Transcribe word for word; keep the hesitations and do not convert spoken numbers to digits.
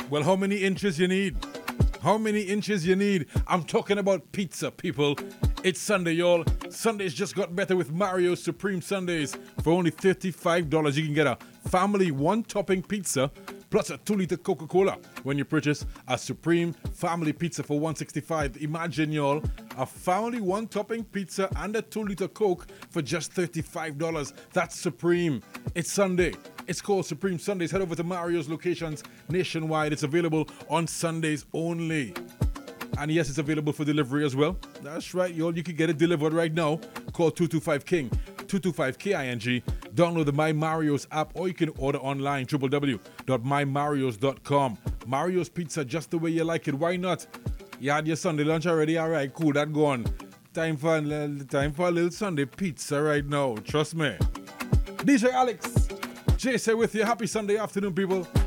Well, how many inches you need? How many inches you need? I'm talking about pizza, people. It's Sunday, y'all. Sundays just got better with Mario's Supreme Sundays. For only thirty-five dollars, you can get a family one-topping pizza plus a two-liter Coca-Cola when you purchase a Supreme Family Pizza for one hundred sixty-five dollars. Imagine, y'all, a family one-topping pizza and a two-liter Coke for just thirty-five dollars. That's Supreme. It's Sunday. It's called Supreme Sundays. Head over to Mario's locations nationwide. It's available on Sundays only. And yes, it's available for delivery as well. That's right, y'all. You can get it delivered right now. Call two two five King, two two five K I N G. Download the My Mario's app, or you can order online, w w w dot my marios dot com. Mario's Pizza, just the way you like it. Why not? You had your Sunday lunch already? All right, cool, that gone. Time for, time for a little Sunday pizza right now. Trust me. D J Alex, J say with you. Happy Sunday afternoon, people.